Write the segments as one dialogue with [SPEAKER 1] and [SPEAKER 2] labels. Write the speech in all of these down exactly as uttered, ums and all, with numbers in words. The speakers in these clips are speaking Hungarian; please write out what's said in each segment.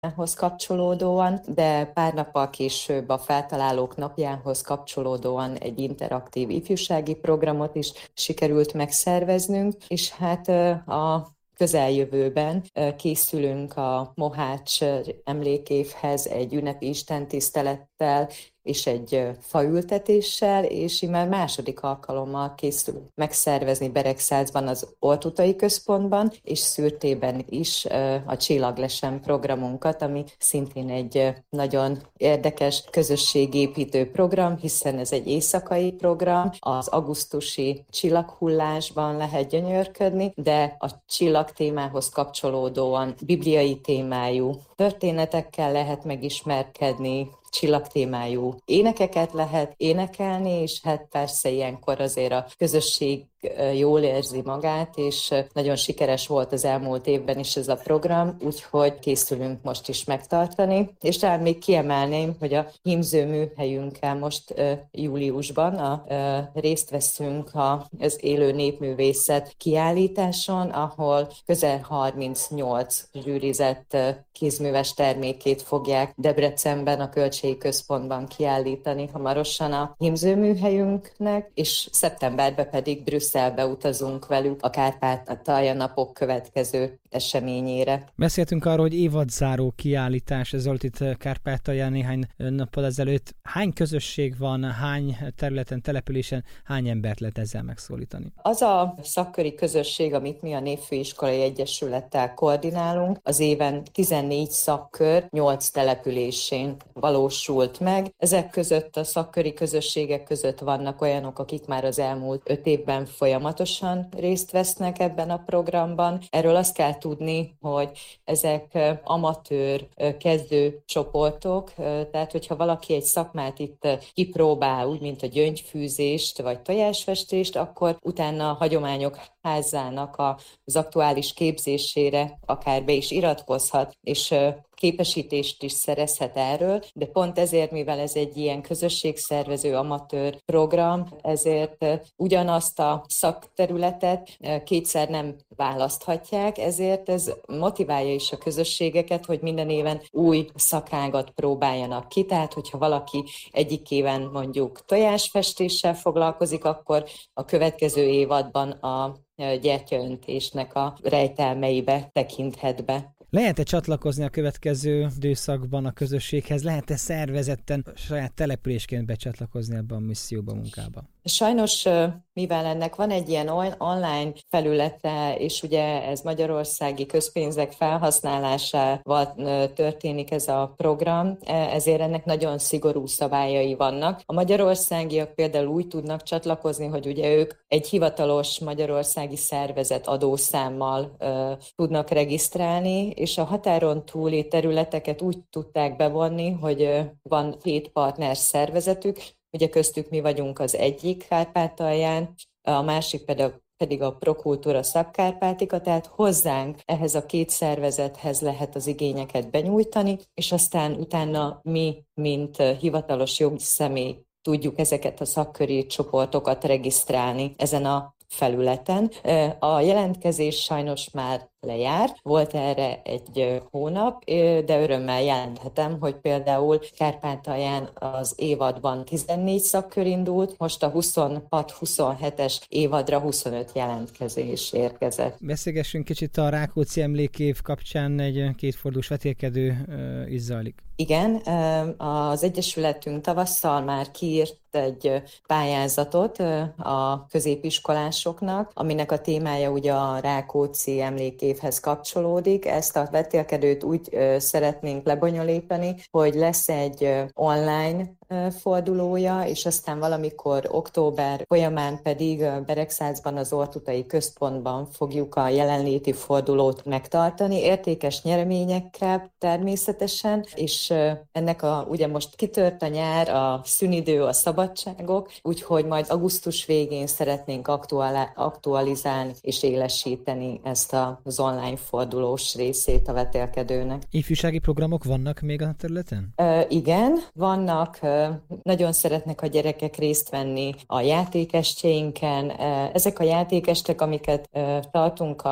[SPEAKER 1] hoz kapcsolódóan, de pár nappal később a Feltalálók napjához kapcsolódóan egy interaktív ifjúsági programot is sikerült megszerveznünk, és hát a közeljövőben készülünk a Mohács emlékévhez egy ünnepi istentisztelettel és egy faültetéssel, és már második alkalommal készül megszervezni Beregszászban az Oltutai Központban, és Szürtében is a Csillaglesem programunkat, ami szintén egy nagyon érdekes közösségépítő program, hiszen ez egy éjszakai program, az augusztusi csillaghullásban lehet gyönyörködni, de a csillag témához kapcsolódóan bibliai témájú történetekkel lehet megismerkedni, csillagtémájú énekeket lehet énekelni, és hát persze ilyenkor azért a közösség jól érzi magát, és nagyon sikeres volt az elmúlt évben is ez a program, úgyhogy készülünk most is megtartani. És talán még kiemelném, hogy a hímző műhelyünkkel most uh, júliusban a, uh, részt veszünk a, az élő népművészet kiállításon, ahol közel harmincnyolc zsűrizett uh, kézműves termékét fogják Debrecenben a Kölcségi Központban kiállítani hamarosan a hímző műhelyünknek, és szeptemberben pedig Brüsszelbe utazunk velük a Kárpát-talja napok következő eseményére.
[SPEAKER 2] Beszéltünk arról, hogy évadzáró kiállítás, ez volt itt Kárpátalján néhány nappal ezelőtt. Hány közösség van, hány területen, településen, hány embert lehet ezzel megszólítani?
[SPEAKER 1] Az a szakköri közösség, amit mi a Népfőiskolai Egyesülettel koordinálunk, az éven tizennégy szakkör, nyolc településén valósult meg. Ezek között a szakköri közösségek között vannak olyanok, akik már az elmúlt öt évben folyamatosan részt vesznek ebben a programban. Erről azt kell tudni, hogy ezek amatőr kezdő csoportok, tehát hogyha valaki egy szakmát itt kipróbál, úgy mint a gyöngyfűzést vagy tojásfestést, akkor utána a hagyományok házának az aktuális képzésére akár be is iratkozhat, és képesítést is szerezhet erről, de pont ezért, mivel ez egy ilyen közösségszervező amatőr program, ezért ugyanazt a szakterületet kétszer nem választhatják, ezért ez motiválja is a közösségeket, hogy minden éven új szakágat próbáljanak ki, tehát hogyha valaki egyik éven mondjuk tojásfestéssel foglalkozik, akkor a következő évadban a gyertyaöntésnek a rejtelmeibe tekinthet be.
[SPEAKER 2] Lehet-e csatlakozni a következő időszakban a közösséghez? Lehet-e szervezetten saját településként becsatlakozni ebbe a misszióba, munkába?
[SPEAKER 1] Sajnos, mivel ennek van egy ilyen online felülete, és ugye ez magyarországi közpénzek felhasználásával történik ez a program, ezért ennek nagyon szigorú szabályai vannak. A magyarországiak például úgy tudnak csatlakozni, hogy ugye ők egy hivatalos magyarországi szervezet adószámmal uh, tudnak regisztrálni, és a határon túli területeket úgy tudták bevonni, hogy uh, van hét partner szervezetük, ugye köztük mi vagyunk az egyik Kárpátalján, a másik pedig pedig a Prokultúra Szabkárpátika, tehát hozzánk ehhez a két szervezethez lehet az igényeket benyújtani, és aztán utána mi, mint hivatalos jogi személy tudjuk ezeket a szakköri csoportokat regisztrálni ezen a felületen. A jelentkezés sajnos már lejárt, volt erre egy hónap, de örömmel jelenthetem, hogy például Kárpátalján az évadban tizennégy szakkör indult, most a huszonhat-huszonhetes évadra huszonöt jelentkezés érkezett.
[SPEAKER 2] Beszélgessünk kicsit a Rákóczi emlékév kapcsán, egy kétfordulós vetélkedő is zajlik.
[SPEAKER 1] Igen, az Egyesületünk tavasszal már kiírt egy pályázatot a középiskolásoknak, aminek a témája ugye a Rákóczi emlékévhez kapcsolódik. Ezt a vetélkedőt úgy szeretnénk lebonyolítani, hogy lesz egy online fordulója, és aztán valamikor október folyamán pedig Beregszászban az Oltutai Központban fogjuk a jelenléti fordulót megtartani, értékes nyereményekkel természetesen, és ennek a, ugye most kitört a nyár, a szünidő, a szabadságok, úgyhogy majd augusztus végén szeretnénk aktualizálni és élesíteni ezt az online fordulós részét a vetélkedőnek.
[SPEAKER 2] Ifjúsági programok vannak még a területen?
[SPEAKER 1] Uh, igen, vannak. Uh, nagyon szeretnek a gyerekek részt venni a játékestjeinken. Uh, ezek a játékestek, amiket uh, tartunk a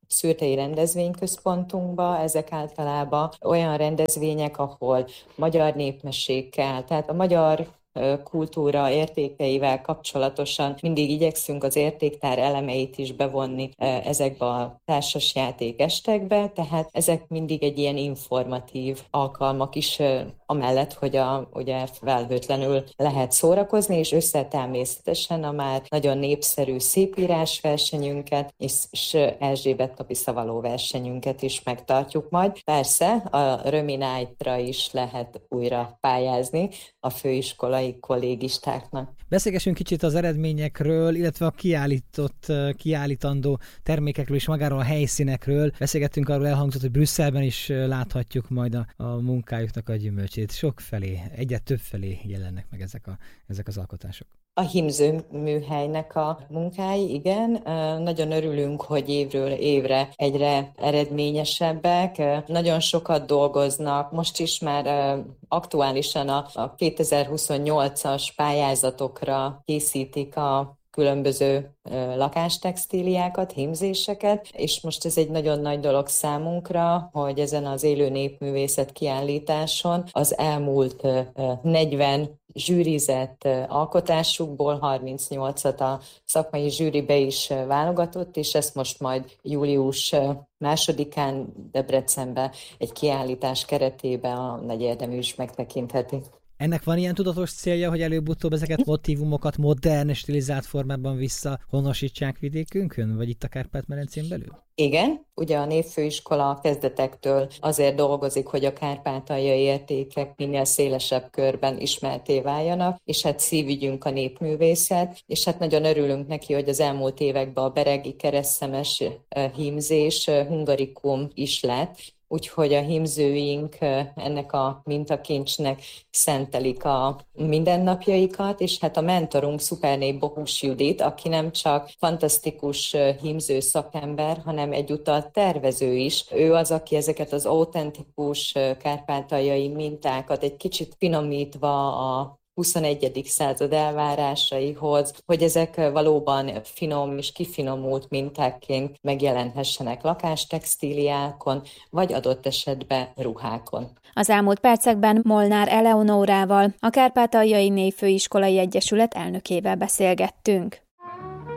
[SPEAKER 1] szürtei rendezvényközpontunkba. Ezek általában olyan rendezvények, ahol magyar népmesékkel, tehát a magyar kultúra értékeivel kapcsolatosan mindig igyekszünk az értéktár elemeit is bevonni ezekbe a társasjáték estekbe, tehát ezek mindig egy ilyen informatív alkalmak is, amellett, hogy a, ugye felhőtlenül lehet szórakozni, és össze természetesen a már nagyon népszerű szépírás versenyünket, és, és Erzsébet napi szavaló versenyünket is megtartjuk majd. Persze a Römi Night-ra is lehet újra pályázni a főiskolai kollégistáknak.
[SPEAKER 2] Beszélgessünk kicsit az eredményekről, illetve a kiállított, kiállítandó termékekről és magáról a helyszínekről. Beszélgettünk arról, elhangzott, hogy Brüsszelben is láthatjuk majd a, a munkájuknak a gyümölcsét. Sok felé, egyre több felé jelennek meg ezek, a, ezek az alkotások.
[SPEAKER 1] A hímző műhelynek a munkái, igen. Nagyon örülünk, hogy évről évre egyre eredményesebbek. Nagyon sokat dolgoznak. Most is már aktuálisan a kétezer-huszonnyolcas pályázatokra készítik a különböző lakástextíliákat, hímzéseket, és most ez egy nagyon nagy dolog számunkra, hogy ezen az élő népművészet kiállításon az elmúlt negyven zsűrizett alkotásukból harmincnyolcat a szakmai zsűribe is válogatott, és ezt most majd július másodikán Debrecenben egy kiállítás keretében a nagy érdemű is megtekintheti.
[SPEAKER 2] Ennek van ilyen tudatos célja, hogy előbb-utóbb ezeket motívumokat modern, stilizált formában visszahonosítsák vidékünkön, vagy itt a Kárpát-medencén belül?
[SPEAKER 1] Igen, ugye a Népfőiskola kezdetektől azért dolgozik, hogy a kárpátaljai értékek minél szélesebb körben ismertté váljanak, és hát szívügyünk a népművészet, és hát nagyon örülünk neki, hogy az elmúlt években a beregi keresztszemes hímzés hungarikum is lett, úgyhogy a hímzőink ennek a mintakincsnek szentelik a mindennapjaikat, és hát a mentorunk szuperné Bohus Judit, aki nem csak fantasztikus hímző szakember, hanem egyúttal tervező is. Ő az, aki ezeket az autentikus kárpátaljai mintákat egy kicsit finomítva a huszonegyedik század elvárásaihoz, hogy ezek valóban finom és kifinomult mintákként megjelenhessenek lakástextíliákon, vagy adott esetben ruhákon.
[SPEAKER 3] Az elmúlt percekben Molnár Eleonórával, a Kárpátaljai Népfőiskolai Egyesület elnökével beszélgettünk.